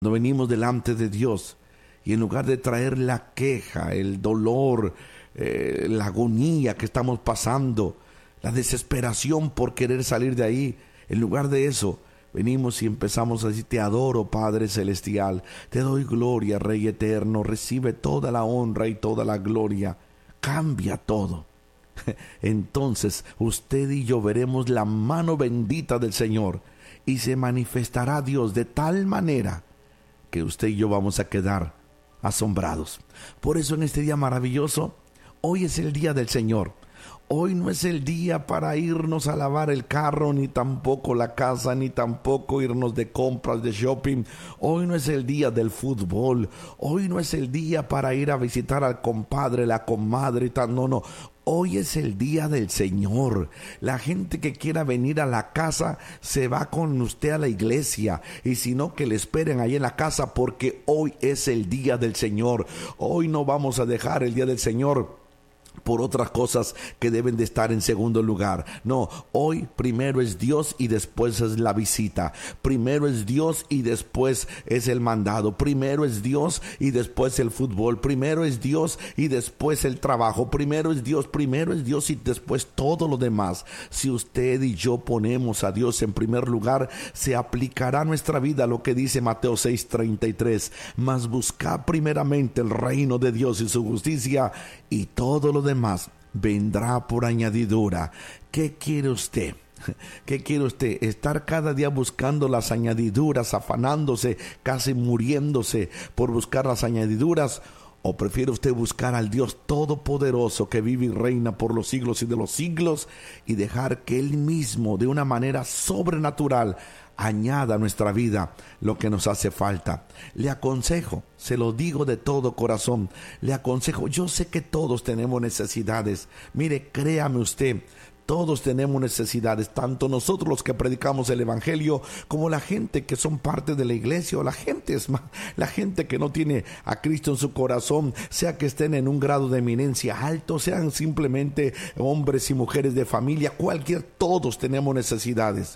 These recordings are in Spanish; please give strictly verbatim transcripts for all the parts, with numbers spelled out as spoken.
Cuando venimos delante de Dios y en lugar de traer la queja, el dolor, eh, la agonía que estamos pasando, la desesperación por querer salir de ahí, en lugar de eso, venimos y empezamos a decir: te adoro, Padre Celestial, te doy gloria, Rey Eterno, recibe toda la honra y toda la gloria, cambia todo. Entonces usted y yo veremos la mano bendita del Señor y se manifestará Dios de tal manera que usted y yo vamos a quedar asombrados. Por eso en este día maravilloso, hoy es el día del Señor. Hoy no es el día para irnos a lavar el carro, ni tampoco la casa, ni tampoco irnos de compras, de shopping. Hoy no es el día del fútbol. Hoy no es el día para ir a visitar al compadre, la comadre y tal. No, no. Hoy es el día del Señor. La gente que quiera venir a la casa se va con usted a la iglesia, y si no, que le esperen ahí en la casa, porque hoy es el día del Señor. Hoy no vamos a dejar el día del Señor por otras cosas que deben de estar en segundo lugar. No, hoy primero es Dios y después es la visita. Primero es Dios y después es el mandado. Primero es Dios y después el fútbol. Primero es Dios y después el trabajo. Primero es Dios, primero es Dios y después todo lo demás. Si usted y yo ponemos a Dios en primer lugar, se aplicará a nuestra vida lo que dice Mateo seis treinta y tres. Mas buscad primeramente el reino de Dios y su justicia, y todo lo demás vendrá por añadidura. ¿Qué quiere usted? ¿Qué quiere usted? ¿Estar cada día buscando las añadiduras, afanándose, casi muriéndose por buscar las añadiduras? ¿O prefiere usted buscar al Dios Todopoderoso que vive y reina por los siglos y de los siglos, y dejar que Él mismo, de una manera sobrenatural, añada a nuestra vida lo que nos hace falta? Le aconsejo, se lo digo de todo corazón, le aconsejo, yo sé que todos tenemos necesidades. Mire, créame usted, todos tenemos necesidades, tanto nosotros los que predicamos el evangelio, como la gente que son parte de la iglesia, o la gente es más, la gente que no tiene a Cristo en su corazón, sea que estén en un grado de eminencia alto, sean simplemente hombres y mujeres de familia, cualquier, todos tenemos necesidades.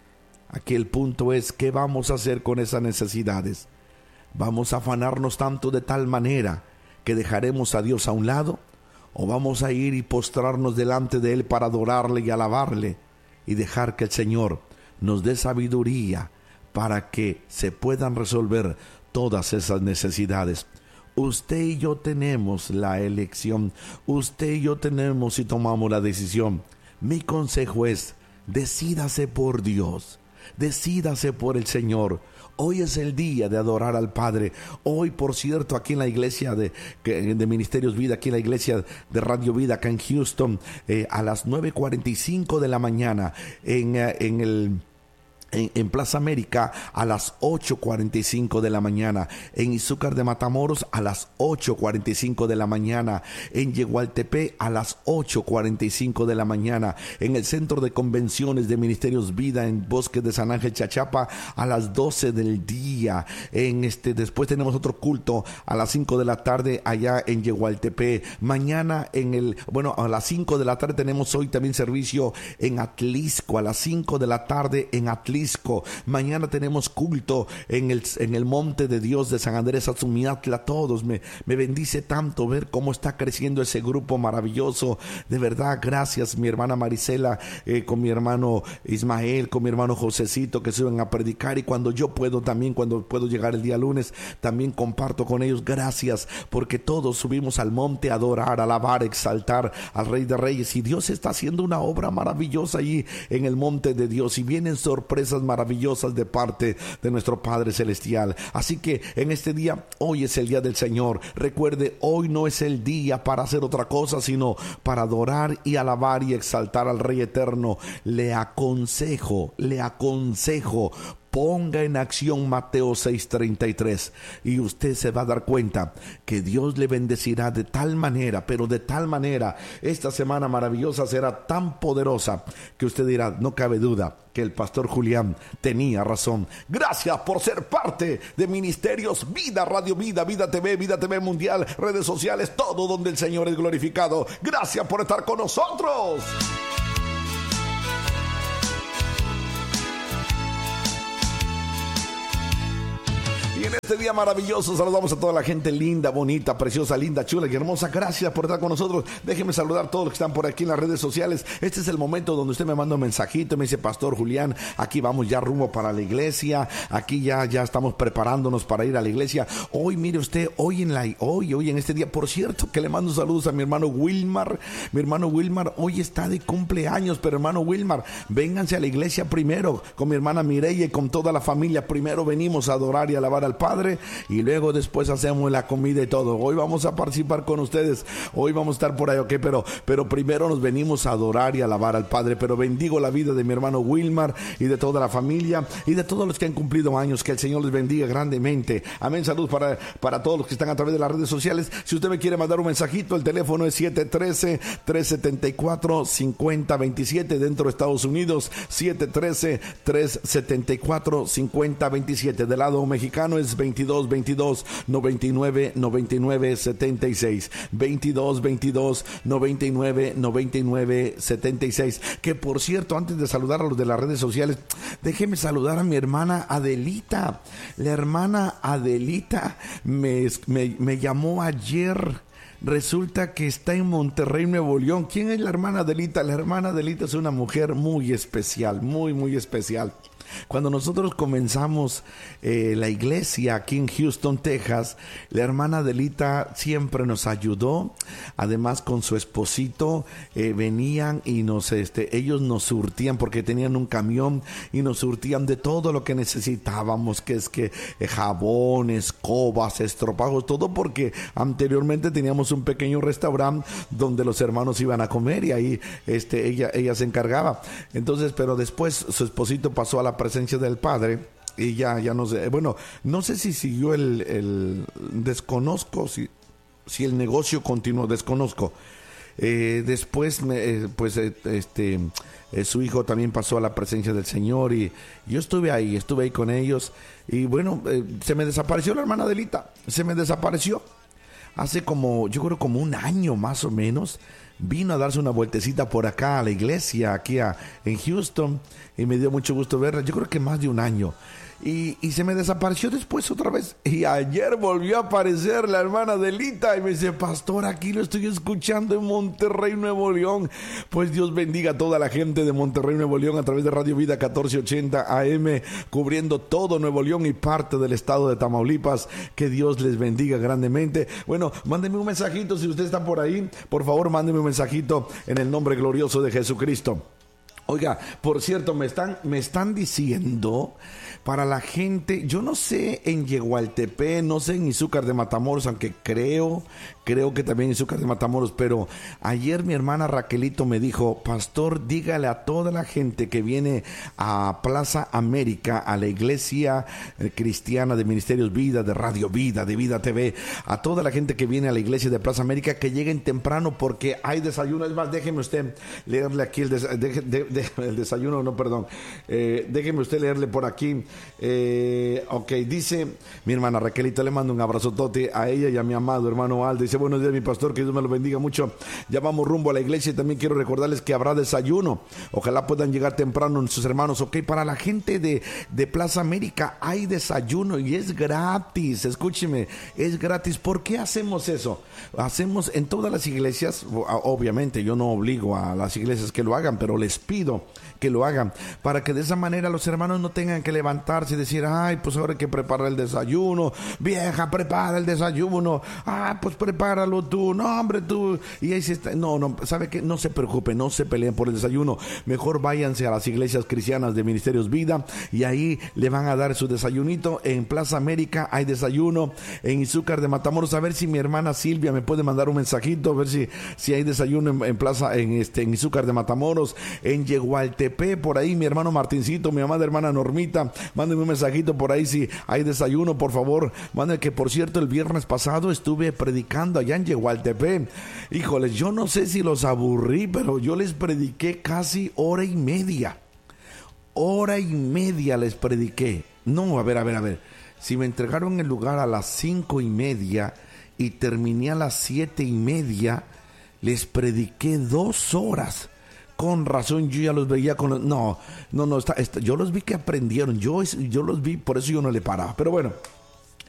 Aquí el punto es: ¿qué vamos a hacer con esas necesidades? ¿Vamos a afanarnos tanto de tal manera que dejaremos a Dios a un lado? ¿O vamos a ir y postrarnos delante de Él para adorarle y alabarle, y dejar que el Señor nos dé sabiduría para que se puedan resolver todas esas necesidades? Usted y yo tenemos la elección. Usted y yo tenemos y tomamos la decisión. Mi consejo es: decídase por Dios. Decídase por el Señor. Hoy es el día de adorar al Padre. Hoy, por cierto, aquí en la iglesia de, de Ministerios Vida, aquí en la iglesia de Radio Vida, acá en Houston, eh, a las nueve cuarenta y cinco de la mañana, en, en el... En, en Plaza América a las ocho cuarenta y cinco de la mañana, en Izúcar de Matamoros a las ocho cuarenta y cinco de la mañana, en Yegualtepec a las ocho cuarenta y cinco de la mañana, en el Centro de Convenciones de Ministerios Vida en Bosque de San Ángel, Chachapa, a las doce del día. En este, después tenemos otro culto a las cinco de la tarde allá en Yegualtepec. Mañana en el, bueno, a las cinco de la tarde tenemos hoy también servicio en Atlisco, a las cinco de la tarde en Atlisco. Mañana tenemos culto en el, en el Monte de Dios de San Andrés Azumiatla. Todos, me, me bendice tanto ver cómo está creciendo ese grupo maravilloso. De verdad, gracias mi hermana Marisela, eh, con mi hermano Ismael, con mi hermano Josecito, que suben a predicar, y cuando yo puedo también, cuando puedo llegar el día lunes, también comparto con ellos. Gracias, porque todos subimos al monte a adorar, a alabar, a exaltar al Rey de Reyes, y Dios está haciendo una obra maravillosa allí en el monte de Dios, y vienen sorpresas maravillosas de parte de nuestro Padre Celestial. Así que en este día, hoy es el día del Señor. Recuerde, hoy no es el día para hacer otra cosa, sino para adorar y alabar y exaltar al Rey Eterno. Le aconsejo, le aconsejo, ponga en acción Mateo seis treinta y tres, y usted se va a dar cuenta que Dios le bendecirá de tal manera, pero de tal manera, esta semana maravillosa será tan poderosa que usted dirá: no cabe duda que el pastor Julián tenía razón. Gracias por ser parte de Ministerios Vida, Radio Vida, Vida T V, Vida T V Mundial, redes sociales, todo donde el Señor es glorificado. Gracias por estar con nosotros. Y en este día maravilloso. Saludamos a toda la gente linda, bonita, preciosa, linda, chula y hermosa. Gracias por estar con nosotros. Déjenme saludar a todos los que están por aquí en las redes sociales. Este es el momento donde usted me manda un mensajito, me dice: Pastor Julián, aquí vamos ya rumbo para la iglesia. Aquí ya, ya estamos preparándonos para ir a la iglesia. Hoy, mire usted, hoy en la, hoy, hoy en este día, por cierto, que le mando saludos a mi hermano Wilmar. Mi hermano Wilmar hoy está de cumpleaños, pero hermano Wilmar, vénganse a la iglesia primero, con mi hermana Mireya y con toda la familia. Primero venimos a adorar y alabar al Padre, y luego después hacemos la comida y todo. Hoy vamos a participar con ustedes, hoy vamos a estar por ahí, ok, pero, pero primero nos venimos a adorar y alabar al Padre. Pero bendigo la vida de mi hermano Wilmar y de toda la familia y de todos los que han cumplido años. Que el Señor les bendiga grandemente. Amén. Salud para, para todos los que están a través de las redes sociales. Si usted me quiere mandar un mensajito, el teléfono es siete uno tres, tres siete cuatro, cinco cero dos siete dentro de Estados Unidos. siete uno tres, tres siete cuatro, cinco cero dos siete. Del lado mexicano es veintidós veintidós, noventa y nueve, noventa y nueve, setenta y seis. veintidós veintidós, noventa y nueve, noventa y nueve, setenta y seis. Que por cierto, antes de saludar a los de las redes sociales, déjeme saludar a mi hermana Adelita. La hermana Adelita me, me, me llamó ayer. Resulta que está en Monterrey, Nuevo León. ¿Quién es la hermana Adelita? La hermana Adelita es una mujer muy especial, muy, muy especial. Cuando nosotros comenzamos eh, la iglesia aquí en Houston, Texas, la hermana Adelita siempre nos ayudó. Además, con su esposito eh, venían y nos, este, ellos nos surtían porque tenían un camión y nos surtían de todo lo que necesitábamos, que es que eh, jabón, escobas, estropajos, todo, porque anteriormente teníamos un pequeño restaurante donde los hermanos iban a comer y ahí este, ella, ella se encargaba. Entonces, pero después su esposito pasó a la presencia del Padre y ya, ya no sé, bueno, no sé si siguió el, el desconozco si, si el negocio continuó, desconozco. Eh, después, me, eh, pues, eh, este, eh, su hijo también pasó a la presencia del Señor y yo estuve ahí, estuve ahí con ellos y bueno, eh, se me desapareció la hermana Adelita, se me desapareció hace como, yo creo como un año más o menos. Vino a darse una vueltecita por acá a la iglesia, aquí a, en Houston, y me dio mucho gusto verla. Yo creo que más de un año. Y, y se me desapareció después otra vez. Y ayer volvió a aparecer la hermana Adelita y me dice: Pastor, aquí lo estoy escuchando en Monterrey, Nuevo León. Pues Dios bendiga a toda la gente de Monterrey, Nuevo León, a través de Radio Vida catorce ochenta A M, cubriendo todo Nuevo León y parte del estado de Tamaulipas. Que Dios les bendiga grandemente. Bueno, mándenme un mensajito si usted está por ahí. Por favor, mándenme un mensajito en el nombre glorioso de Jesucristo. Oiga, por cierto, me están, me están diciendo para la gente, yo no sé en Yegualtepec, no sé en Izúcar de Matamoros, aunque creo, creo que también en Izúcar de Matamoros, pero ayer mi hermana Raquelito me dijo: Pastor, dígale a toda la gente que viene a Plaza América, a la iglesia cristiana de Ministerios Vida, de Radio Vida, de Vida T V, a toda la gente que viene a la iglesia de Plaza América, que lleguen temprano porque hay desayuno. Es más, déjeme usted leerle aquí el, des, de, de, de, el desayuno, no, perdón, eh, déjeme usted leerle por aquí. Eh, ok, dice mi hermana Raquelita, le mando un abrazotote a ella y a mi amado hermano Aldo. Dice: buenos días, mi pastor, que Dios me lo bendiga mucho. Ya vamos rumbo a la iglesia y también quiero recordarles que habrá desayuno. Ojalá puedan llegar temprano sus hermanos. Ok, para la gente de, de Plaza América hay desayuno y es gratis. Escúcheme, es gratis. ¿Por qué hacemos eso? Hacemos en todas las iglesias. Obviamente yo no obligo a las iglesias que lo hagan, pero les pido que lo hagan para que de esa manera los hermanos no tengan que levantarse y decir: ay, pues ahora hay que preparar el desayuno, vieja, prepara el desayuno, ah, pues prepáralo tú, no, hombre, tú, y ahí se está. No, no, ¿sabe qué? No se preocupen, no se peleen por el desayuno, mejor váyanse a las iglesias cristianas de Ministerios Vida y ahí le van a dar su desayunito. En Plaza América hay desayuno, en Izúcar de Matamoros, a ver si mi hermana Silvia me puede mandar un mensajito, a ver si, si hay desayuno en, en Plaza, en este, en Izúcar de Matamoros, en Yegualtepec, por ahí mi hermano Martincito, mi amada hermana Normita, mándenme un mensajito por ahí si hay desayuno, por favor. Mándenme, que por cierto el viernes pasado estuve predicando allá en Yegualtepec. Híjoles, yo no sé si los aburrí, pero yo les prediqué casi hora y media. Hora y media les prediqué. No, a ver, a ver, a ver. Si me entregaron el lugar a las cinco y media y terminé a las siete y media, les prediqué dos horas. Con razón, yo ya los veía con los, no, no, no, está, está, yo los vi que aprendieron, yo, yo los vi, por eso yo no le paraba. Pero bueno,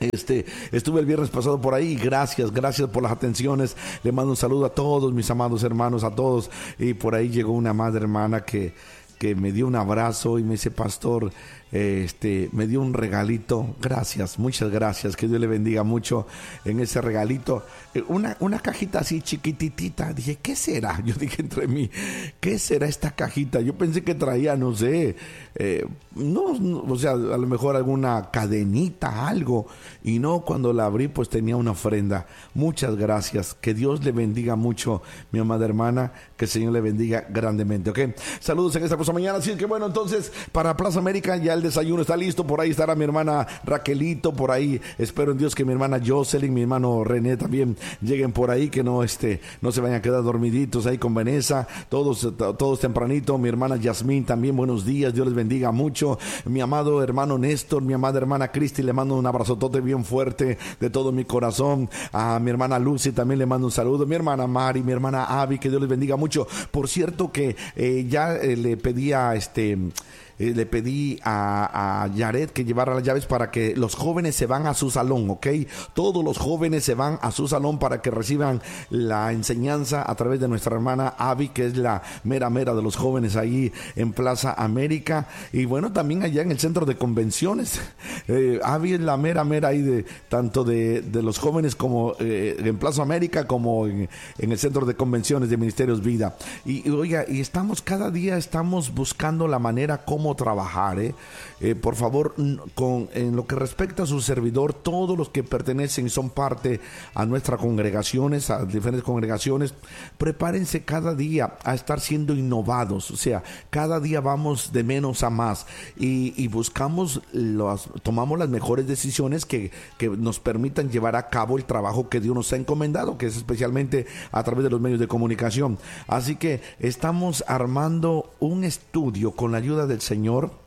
Este, estuve el viernes pasado por ahí. Gracias, gracias por las atenciones. Le mando un saludo a todos mis amados hermanos, a todos. Y por ahí llegó una madre hermana que, que me dio un abrazo y me dice: pastor, eh, este, me dio un regalito. Gracias, muchas gracias. Que Dios le bendiga mucho en ese regalito. Eh, una, una cajita así chiquititita. Dije: ¿qué será? Yo dije entre mí: ¿qué será esta cajita? Yo pensé que traía, no sé, eh, no, no, o sea, a lo mejor alguna cadenita, algo. Y no, cuando la abrí, pues tenía una ofrenda. Muchas gracias. Que Dios le bendiga mucho, mi amada hermana. Que el Señor le bendiga grandemente, ¿ok? Saludos en esta cosa mañana. Así es que bueno, entonces, para Plaza América ya el desayuno está listo. Por ahí estará mi hermana Raquelito, por ahí espero en Dios que mi hermana Jocelyn, mi hermano René también lleguen por ahí, que no este no se vayan a quedar dormiditos ahí con Vanessa, todos todos tempranito. Mi hermana Yasmín también, buenos días, Dios les bendiga mucho. Mi amado hermano Néstor, mi amada hermana Cristi, le mando un abrazotote bien fuerte de todo mi corazón. A mi hermana Lucy también le mando un saludo, mi hermana Mari, mi hermana Abby, que Dios les bendiga mucho. Por cierto que eh, ya eh, le pedí a este Eh, le pedí a, a Yaret que llevara las llaves para que los jóvenes se van a su salón, ¿ok? Todos los jóvenes se van a su salón para que reciban la enseñanza a través de nuestra hermana Abby, que es la mera mera de los jóvenes ahí en Plaza América. Y bueno, también allá en el centro de convenciones. Eh, Abby es la mera mera ahí de tanto de, de los jóvenes como eh, en Plaza América como en, en el centro de convenciones de Ministerios Vida. Y, y oiga, y estamos cada día estamos buscando la manera como trabajar, ¿eh? Eh, por favor, con, en lo que respecta a su servidor, todos los que pertenecen y son parte a nuestras congregaciones, a diferentes congregaciones, prepárense cada día a estar siendo innovados. O sea, cada día vamos de menos a más y, y buscamos, los, tomamos las mejores decisiones que, que nos permitan llevar a cabo el trabajo que Dios nos ha encomendado, que es especialmente a través de los medios de comunicación. Así que estamos armando un estudio con la ayuda del Señor.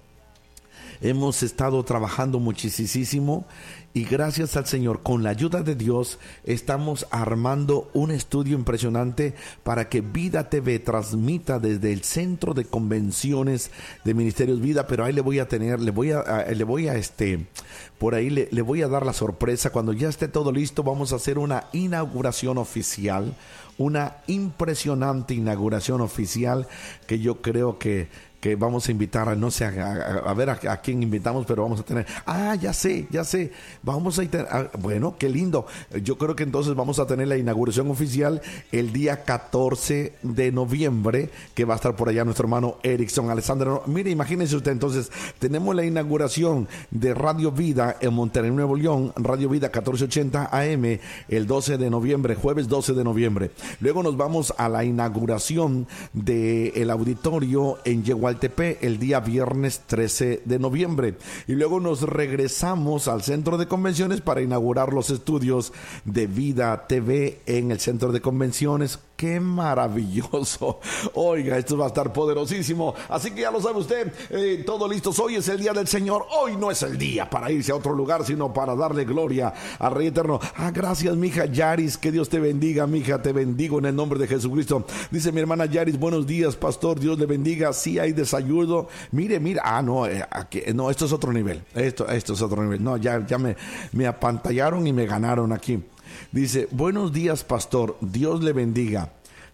Hemos estado trabajando muchísimo y gracias al Señor, con la ayuda de Dios, estamos armando un estudio impresionante para que Vida T V transmita desde el centro de convenciones de Ministerios Vida. Pero ahí le voy a tener, le voy a, a le voy a este, por ahí le, le voy a dar la sorpresa. Cuando ya esté todo listo, vamos a hacer una inauguración oficial, una impresionante inauguración oficial que yo creo que que vamos a invitar a, no sé, a, a, a ver a, a quién invitamos, pero vamos a tener, ah, ya sé, ya sé, vamos a, a, bueno, qué lindo. Yo creo que entonces vamos a tener la inauguración oficial el día catorce de noviembre, que va a estar por allá nuestro hermano Erickson Alexander. Mire, imagínense usted, entonces, tenemos la inauguración de Radio Vida en Monterrey, Nuevo León, Radio Vida catorce ochenta A M, el doce de noviembre, jueves doce de noviembre. Luego nos vamos a la inauguración del auditorio en Yehual el día viernes trece de noviembre, y luego nos regresamos al centro de convenciones para inaugurar los estudios de Vida T V en el centro de convenciones. ¡Qué maravilloso! Oiga, esto va a estar poderosísimo. Así que ya lo sabe usted, eh, todo listo. Hoy es el día del Señor. Hoy no es el día para irse a otro lugar, sino para darle gloria al Rey Eterno. Ah, gracias, mija Yaris. Que Dios te bendiga, mija. Te bendigo en el nombre de Jesucristo. Dice mi hermana Yaris: buenos días, pastor. Dios le bendiga. Sí hay desayuno. Mire, mire. Ah, no, eh, aquí, no, esto es otro nivel. Esto, esto es otro nivel. No, ya, ya me, me apantallaron y me ganaron aquí. Dice: buenos días, pastor, Dios le bendiga.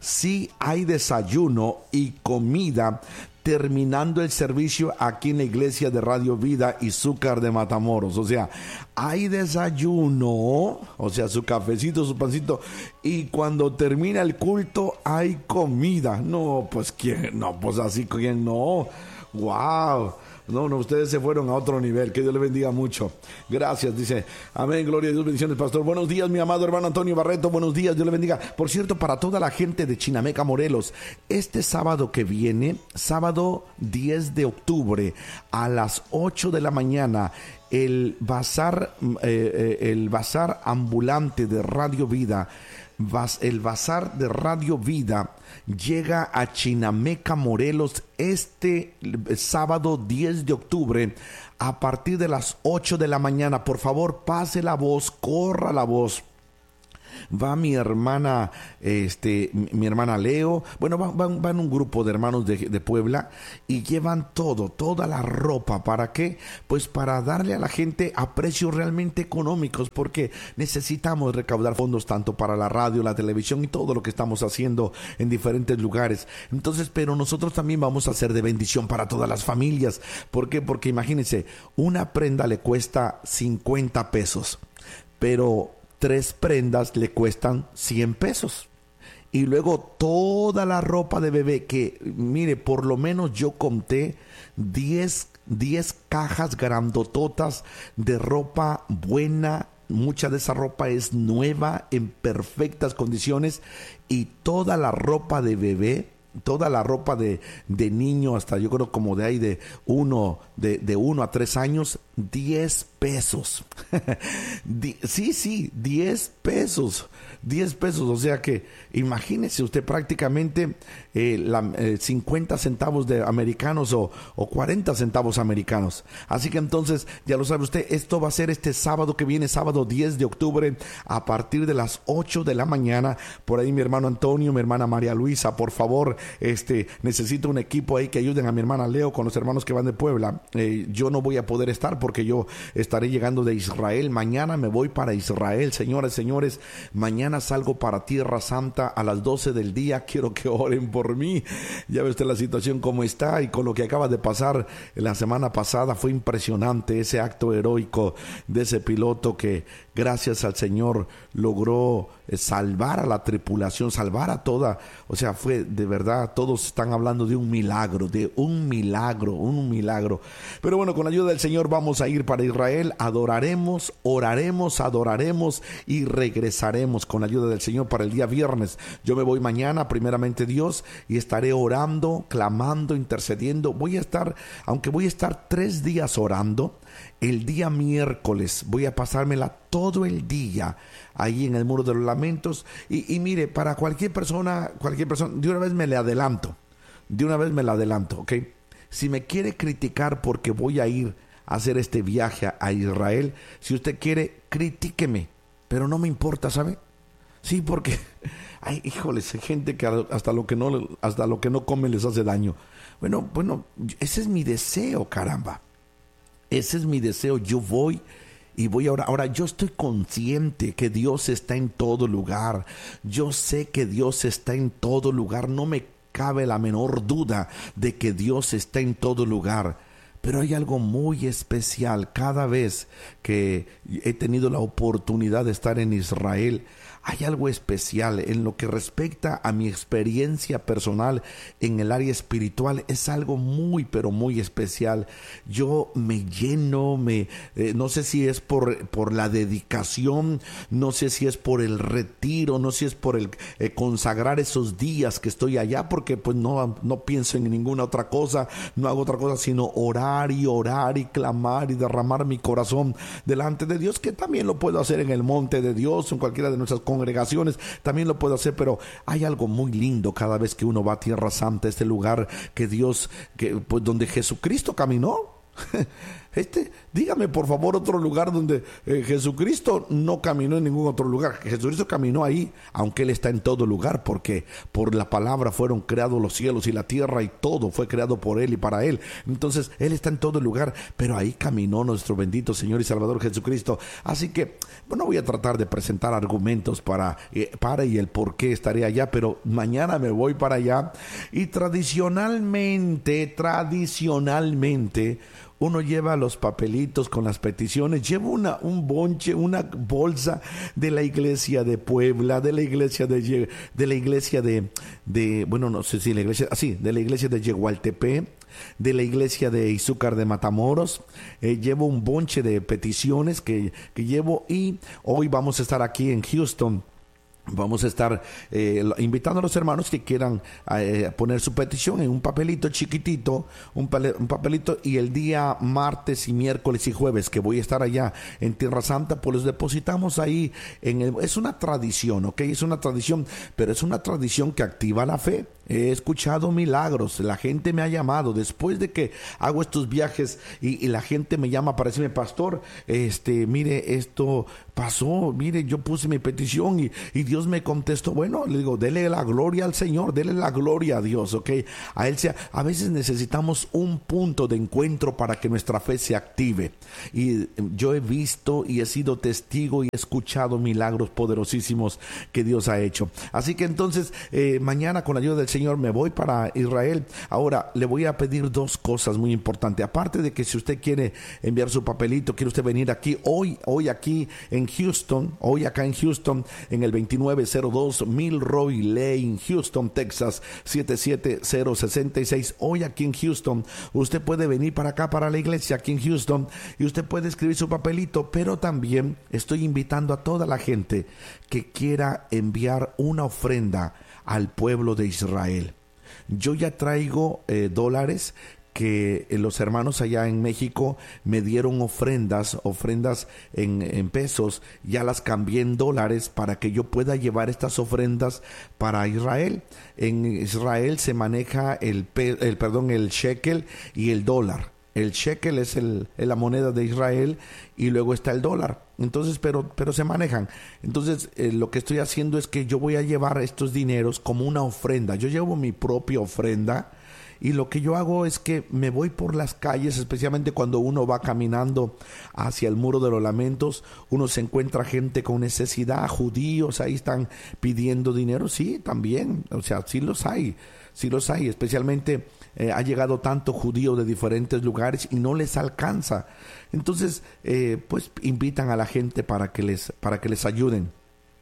Sí hay desayuno y comida terminando el servicio aquí en la iglesia de Radio Vida y Zúcar de Matamoros. O sea, hay desayuno, o sea, su cafecito, su pancito, y cuando termina el culto hay comida. No, pues quién, no, pues así, quién no. Wow. No, no, ustedes se fueron a otro nivel. Que Dios le bendiga mucho. Gracias, dice. Amén, gloria a Dios, bendiciones, pastor. Buenos días, mi amado hermano Antonio Barreto. Buenos días, Dios le bendiga. Por cierto, para toda la gente de Chinameca, Morelos, este sábado que viene, sábado diez de octubre, a las ocho de la mañana, el bazar, eh, eh, el bazar ambulante de Radio Vida, el bazar de Radio Vida llega a Chinameca, Morelos, este sábado diez de octubre a partir de las ocho de la mañana. Por favor, pase la voz, corra la voz. va mi hermana, este, mi, mi hermana Leo, bueno, van, van, van un grupo de hermanos de, de Puebla y llevan todo, toda la ropa. ¿Para qué? Pues para darle a la gente a precios realmente económicos, porque necesitamos recaudar fondos tanto para la radio, la televisión y todo lo que estamos haciendo en diferentes lugares. Entonces, pero nosotros también vamos a hacer de bendición para todas las familias. ¿Por qué? Porque imagínense, una prenda le cuesta cincuenta pesos, pero tres prendas le cuestan cien pesos. Y luego toda la ropa de bebé, que mire, por lo menos yo conté diez, diez cajas grandototas de ropa buena. Mucha de esa ropa es nueva, en perfectas condiciones, y toda la ropa de bebé, toda la ropa de, de niño, hasta yo creo como de ahí de uno, de, de uno a tres años, diez pesos. sí, sí, diez pesos. diez pesos, o sea que imagínese usted prácticamente eh, la, eh, cincuenta centavos de americanos o, o cuarenta centavos americanos. Así que entonces, ya lo sabe usted, esto va a ser este sábado que viene, sábado diez de octubre, a partir de las ocho de la mañana. Por ahí mi hermano Antonio, mi hermana María Luisa, por favor, este, necesito un equipo ahí que ayuden a mi hermana Leo con los hermanos que van de Puebla. Eh, yo no voy a poder estar porque yo estaré llegando de Israel. Mañana me voy para Israel, señoras, señores. Mañana salgo para Tierra Santa a las doce del día. Quiero que oren por mí. Ya ve usted la situación como está, y con lo que acaba de pasar la semana pasada fue impresionante ese acto heroico de ese piloto que gracias al Señor logró salvar a la tripulación, salvar a toda, o sea, fue de verdad, todos están hablando de un milagro, de un milagro, un milagro. Pero bueno, con la ayuda del Señor vamos a ir para Israel, adoraremos, oraremos, adoraremos y regresaremos con la ayuda del Señor para el día viernes. Yo me voy mañana, primeramente Dios, y estaré orando, clamando, intercediendo. Voy a estar, aunque voy a estar tres días orando, el día miércoles voy a pasármela todo el día ahí en el Muro de los Lamentos. Y, y mire, para cualquier persona, cualquier persona, de una vez me le adelanto, de una vez me la adelanto, ¿ok? Si me quiere criticar porque voy a ir a hacer este viaje a Israel, si usted quiere, critíqueme, pero no me importa, ¿sabe? Sí, porque, ay, híjoles, hay gente que hasta lo que no, hasta lo que no come les hace daño. Bueno, bueno, ese es mi deseo, caramba. Ese es mi deseo. Yo voy y voy ahora. Ahora, yo estoy consciente que Dios está en todo lugar. Yo sé que Dios está en todo lugar. No me cabe la menor duda de que Dios está en todo lugar. Pero hay algo muy especial cada vez que he tenido la oportunidad de estar en Israel. Hay algo especial en lo que respecta a mi experiencia personal en el área espiritual. Es algo muy, pero muy especial. Yo me lleno, me, eh, no sé si es por, por la dedicación, no sé si es por el retiro, no sé si es por el eh, consagrar esos días que estoy allá, porque pues no, no pienso en ninguna otra cosa, no hago otra cosa sino orar y orar y clamar y derramar mi corazón delante de Dios, que también lo puedo hacer en el monte de Dios, en cualquiera de nuestras congregaciones, también lo puedo hacer, pero hay algo muy lindo cada vez que uno va a Tierra Santa, este lugar que Dios, que, pues donde Jesucristo caminó. Este, dígame por favor otro lugar donde eh, Jesucristo no caminó en ningún otro lugar. Jesucristo caminó ahí, aunque Él está en todo lugar, porque por la palabra fueron creados los cielos y la tierra, y todo fue creado por Él y para Él. Entonces Él está en todo lugar, pero ahí caminó nuestro bendito Señor y Salvador Jesucristo. Así que, bueno, voy a tratar de presentar argumentos para, eh, para y el por qué estaré allá, pero mañana me voy para allá. Y tradicionalmente, tradicionalmente uno lleva los papelitos con las peticiones. Llevo una, un bonche, una bolsa de la iglesia de Puebla, de la iglesia de, de la iglesia de, de, bueno, no sé si la iglesia, así, ah, de la iglesia de Yegualtepec, de la iglesia de Izúcar de Matamoros. Eh, llevo un bonche de peticiones que, que llevo, y hoy vamos a estar aquí en Houston. Vamos a estar eh, invitando a los hermanos que quieran eh, poner su petición en un papelito chiquitito, un, pale, un papelito, y el día martes y miércoles y jueves que voy a estar allá en Tierra Santa, pues los depositamos ahí. En el, es una tradición, ¿ok? Es una tradición, pero es una tradición que activa la fe. He escuchado milagros, la gente me ha llamado después de que hago estos viajes y, y la gente me llama para decirme, pastor, este, mire, esto pasó, mire, yo puse mi petición y, y Dios me contestó. Bueno, le digo, dele la gloria al Señor, dele la gloria a Dios, ¿ok? A Él sea, a veces necesitamos un punto de encuentro para que nuestra fe se active. Y yo he visto y he sido testigo y he escuchado milagros poderosísimos que Dios ha hecho. Así que entonces, eh, mañana con la ayuda del Señor, Señor, me voy para Israel. Ahora, le voy a pedir dos cosas muy importantes. Aparte de que si usted quiere enviar su papelito, quiere usted venir aquí, hoy, hoy aquí en Houston, hoy acá en Houston, en el veintinueve cero dos Milroy Lane, Houston, Texas, siete siete cero seis seis. Hoy aquí en Houston, usted puede venir para acá, para la iglesia aquí en Houston, y usted puede escribir su papelito, pero también estoy invitando a toda la gente que quiera enviar una ofrenda al pueblo de Israel. Yo ya traigo eh, dólares que eh, los hermanos allá en México me dieron ofrendas, ofrendas en, en pesos, ya las cambié en dólares para que yo pueda llevar estas ofrendas para Israel. En Israel se maneja el, pe, el perdón, el shekel y el dólar. El shekel es, el, es la moneda de Israel y luego está el dólar. Entonces, pero, pero se manejan. Entonces, eh, lo que estoy haciendo es que yo voy a llevar estos dineros como una ofrenda. Yo llevo mi propia ofrenda y lo que yo hago es que me voy por las calles, especialmente cuando uno va caminando hacia el Muro de los Lamentos, uno se encuentra gente con necesidad, judíos, ahí están pidiendo dinero. Sí, también, o sea, sí los hay, sí los hay, especialmente eh, ha llegado tanto judío de diferentes lugares y no les alcanza. Entonces, eh, pues invitan a la gente para que les, para que les ayuden.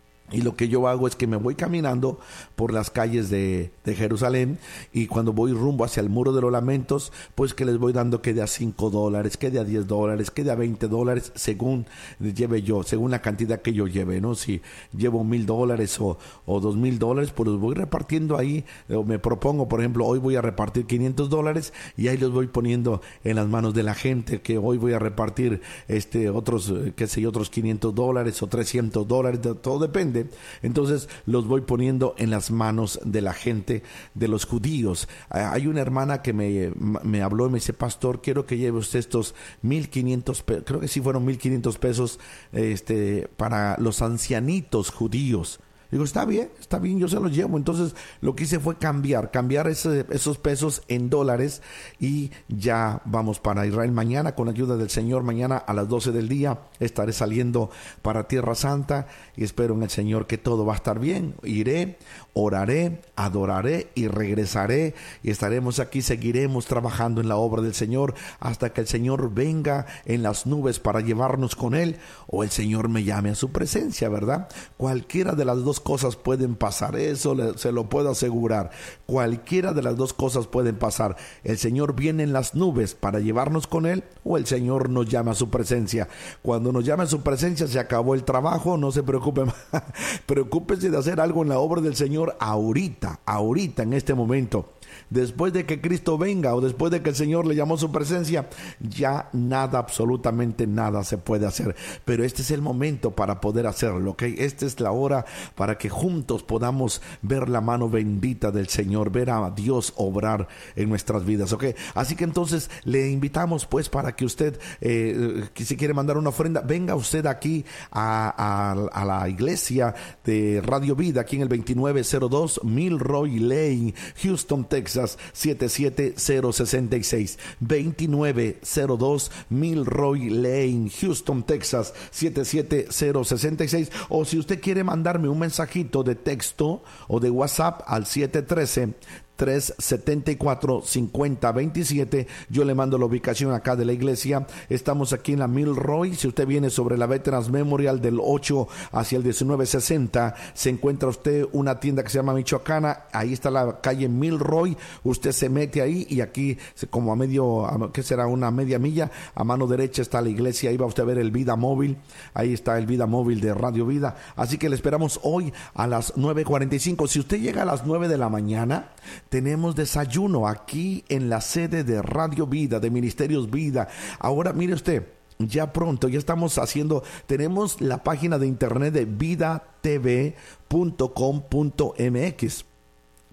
Y lo que yo hago es que me voy caminando por las calles de, de Jerusalén, y cuando voy rumbo hacia el Muro de los Lamentos, pues que les voy dando que de a cinco dólares, que de a diez dólares, que de a veinte dólares, según lleve yo, según la cantidad que yo lleve, ¿no? Si llevo mil dólares o, o dos mil dólares, pues los voy repartiendo ahí. O me propongo, por ejemplo, hoy voy a repartir quinientos dólares y ahí los voy poniendo en las manos de la gente, que hoy voy a repartir este otros, qué sé yo, otros quinientos dólares o trescientos dólares, todo depende. Entonces los voy poniendo en las manos de la gente, de los judíos. Hay una hermana que me, me habló y me dice, pastor, quiero que lleve usted estos mil quinientos pesos, creo que sí fueron mil quinientos pesos este, para los ancianitos judíos. Digo, está bien, está bien, yo se los llevo. Entonces lo que hice fue cambiar, cambiar ese, esos pesos en dólares, y ya vamos para Israel mañana con la ayuda del Señor. Mañana a las doce del día estaré saliendo para Tierra Santa y espero en el Señor que todo va a estar bien. Iré, oraré, adoraré y regresaré, y estaremos aquí, seguiremos trabajando en la obra del Señor hasta que el Señor venga en las nubes para llevarnos con Él, o el Señor me llame a su presencia, ¿verdad? Cualquiera de las dos cosas pueden pasar, eso le, se lo puedo asegurar. Cualquiera de las dos cosas pueden pasar. El Señor viene en las nubes para llevarnos con Él, o el Señor nos llama a su presencia. Cuando nos llama a su presencia se acabó el trabajo, no se preocupe más. Preocúpese de hacer algo en la obra del Señor ahorita, ahorita en este momento. Después de que Cristo venga, o después de que el Señor le llamó a su presencia, ya nada, absolutamente nada se puede hacer. Pero este es el momento para poder hacerlo, ¿ok? Esta es la hora para que juntos podamos ver la mano bendita del Señor, ver a Dios obrar en nuestras vidas, ¿ok? Así que entonces le invitamos pues para que usted, eh, si quiere mandar una ofrenda, venga usted aquí a, a, a la iglesia de Radio Vida, aquí en el veintinueve cero dos Milroy Lane, Houston, Texas, siete siete cero seis seis. Veintinueve cero dos Milroy Lane, Houston, Texas, siete siete cero seis seis. O si usted quiere mandarme un mensajito de texto o de WhatsApp al siete uno tres, tres siete cuatro, cinco cero dos siete. Yo le mando la ubicación acá de la iglesia. Estamos aquí en la Milroy. Si usted viene sobre la Veterans Memorial del ocho hacia el diecinueve sesenta, se encuentra usted una tienda que se llama Michoacana. Ahí está la calle Milroy. Usted se mete ahí y aquí, como a medio, ¿qué será? Una media milla, a mano derecha está la iglesia. Ahí va usted a ver el Vida Móvil. Ahí está el Vida Móvil de Radio Vida. Así que le esperamos hoy a las nueve cuarenta y cinco. Si usted llega a las nueve de la mañana, tenemos desayuno aquí en la sede de Radio Vida, de Ministerios Vida. Ahora mire usted, ya pronto, ya estamos haciendo, tenemos la página de internet de vida t v punto com punto m x.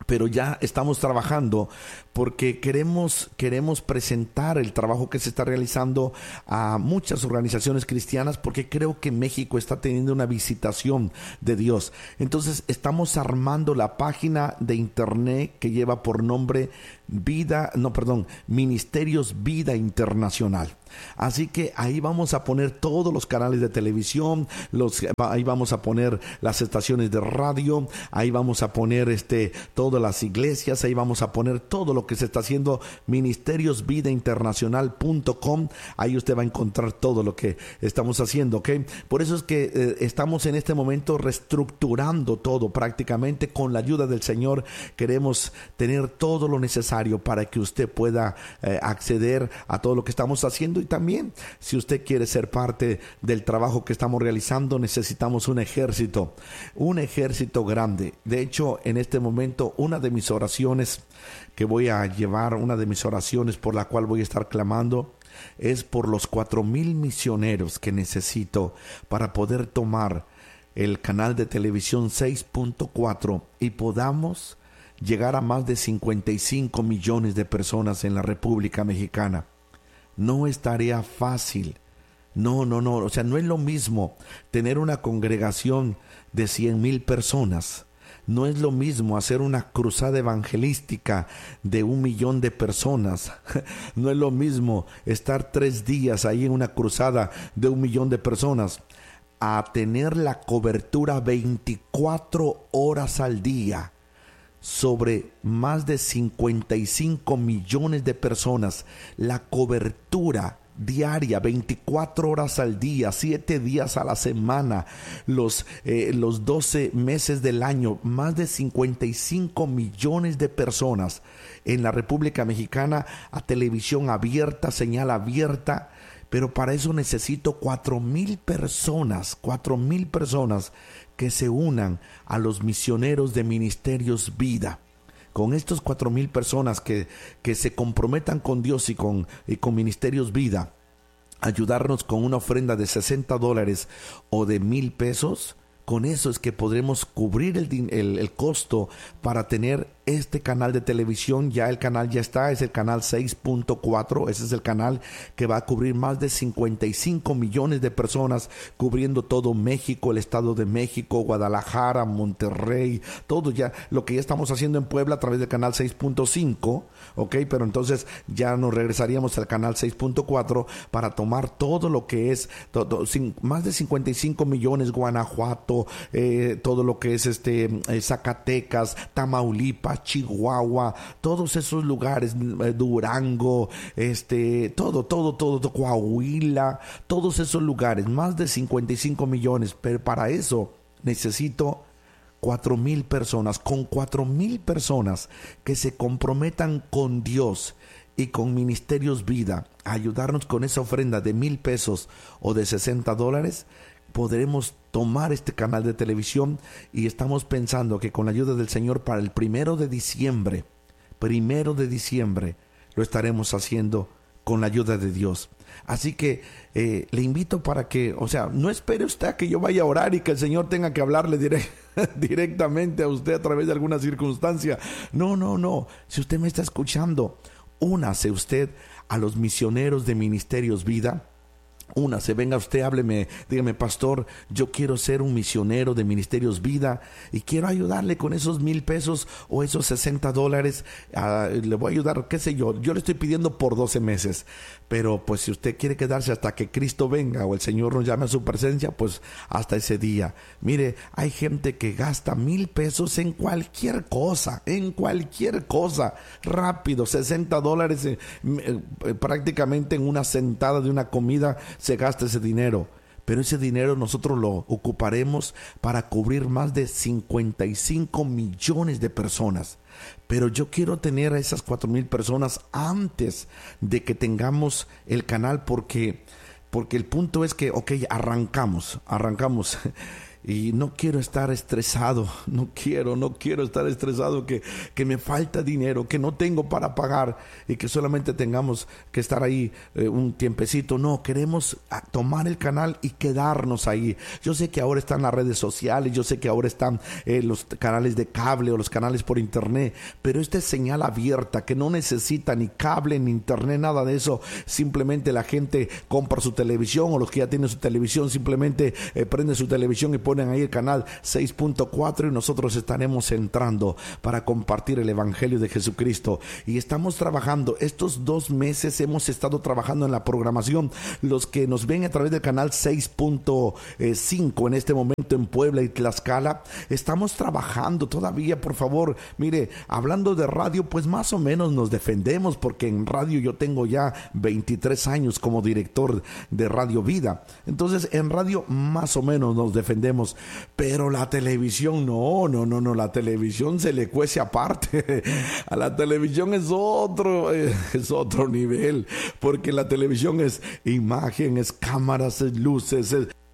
pero ya estamos trabajando porque queremos, queremos presentar el trabajo que se está realizando a muchas organizaciones cristianas, porque creo que México está teniendo una visitación de Dios. Entonces estamos armando la página de internet que lleva por nombre Vida, no, perdón, Ministerios Vida Internacional. Así que ahí vamos a poner todos los canales de televisión, los, ahí vamos a poner las estaciones de radio, ahí vamos a poner este, todas las iglesias, ahí vamos a poner todo lo que se está haciendo, ministerios vida internacional punto com. Ahí usted va a encontrar todo lo que estamos haciendo, ¿ok? Por eso es que eh, estamos en este momento reestructurando todo prácticamente. Con la ayuda del Señor queremos tener todo lo necesario para que usted pueda eh, acceder a todo lo que estamos haciendo. Y también, si usted quiere ser parte del trabajo que estamos realizando, necesitamos un ejército, un ejército grande. De hecho, en este momento, una de mis oraciones que voy a llevar, una de mis oraciones por la cual voy a estar clamando, es por los cuatro mil misioneros que necesito para poder tomar el canal de televisión seis punto cuatro y podamos llegar a más de cincuenta y cinco millones de personas en la República Mexicana. No es tarea fácil. No, no, no. O sea, no es lo mismo tener una congregación de cien mil personas. No es lo mismo hacer una cruzada evangelística de un millón de personas. No es lo mismo estar tres días ahí en una cruzada de un millón de personas a tener la cobertura veinticuatro horas al día sobre más de cincuenta y cinco millones de personas. La cobertura diaria, veinticuatro horas al día, siete días a la semana, los, eh, los doce meses del año, más de cincuenta y cinco millones de personas en la República Mexicana, a televisión abierta, señal abierta. Pero para eso necesito cuatro mil personas, cuatro mil personas que se unan a los misioneros de Ministerios Vida. Con estos cuatro mil personas que, que se comprometan con Dios y con, y con Ministerios Vida, ayudarnos con una ofrenda de sesenta dólares o de mil pesos, con eso es que podremos cubrir el, el, el costo para tener este canal de televisión. Ya el canal ya está, es el canal seis punto cuatro, ese es el canal que va a cubrir más de cincuenta y cinco millones de personas, cubriendo todo México, el Estado de México, Guadalajara, Monterrey, todo ya, lo que ya estamos haciendo en Puebla a través del canal seis punto cinco, ok, pero entonces ya nos regresaríamos al canal seis punto cuatro para tomar todo lo que es, todo, sin, más de cincuenta y cinco millones, Guanajuato, eh, todo lo que es este eh, Zacatecas, Tamaulipas, Chihuahua, todos esos lugares, eh, Durango, este, todo, todo, todo, Coahuila, todos esos lugares, más de cincuenta y cinco millones, pero para eso necesito cuatro mil personas. Con cuatro mil personas que se comprometan con Dios y con Ministerios Vida a ayudarnos con esa ofrenda de mil pesos o de sesenta dólares, podremos tomar este canal de televisión, y estamos pensando que con la ayuda del Señor para el primero de diciembre, primero de diciembre, lo estaremos haciendo con la ayuda de Dios. Así que eh, le invito para que, o sea, no espere usted a que yo vaya a orar y que el Señor tenga que hablarle direct, directamente a usted a través de alguna circunstancia. No, no, no. Si usted me está escuchando, únase usted a los misioneros de Ministerios Vida. Únase, venga usted, hábleme, dígame: pastor, yo quiero ser un misionero de Ministerios Vida y quiero ayudarle con esos mil pesos o esos sesenta dólares. Uh, le voy a ayudar, qué sé yo, yo le estoy pidiendo por doce meses. Pero pues si usted quiere quedarse hasta que Cristo venga o el Señor nos llame a su presencia, pues hasta ese día. Mire, hay gente que gasta mil pesos en cualquier cosa, en cualquier cosa, rápido, sesenta dólares eh, eh, prácticamente en una sentada de una comida se gasta ese dinero. Pero ese dinero nosotros lo ocuparemos para cubrir más de cincuenta y cinco millones de personas. Pero yo quiero tener a esas cuatro mil personas antes de que tengamos el canal, porque, porque el punto es que, ok, arrancamos, arrancamos. y no quiero estar estresado, no quiero, no quiero estar estresado que, que me falta dinero, que no tengo para pagar y que solamente tengamos que estar ahí eh, un tiempecito. No, queremos tomar el canal y quedarnos ahí. Yo sé que ahora están las redes sociales, yo sé que ahora están eh, los canales de cable o los canales por internet, pero esta es señal abierta que no necesita ni cable ni internet, nada de eso. Simplemente la gente compra su televisión, o los que ya tienen su televisión simplemente eh, prenden su televisión y ponen ahí el canal seis punto cuatro y nosotros estaremos entrando para compartir el evangelio de Jesucristo. Y estamos trabajando, estos dos meses hemos estado trabajando en la programación. Los que nos ven a través del canal seis punto cinco en este momento en Puebla y Tlaxcala, estamos trabajando todavía. Por favor, mire, hablando de radio, pues más o menos nos defendemos, porque en radio yo tengo ya veintitrés años como director de Radio Vida. Entonces en radio más o menos nos defendemos, pero la televisión no, no, no, no, la televisión se le cuece aparte. A la televisión es otro, es otro nivel, porque la televisión es imagen, es cámaras, es luces, es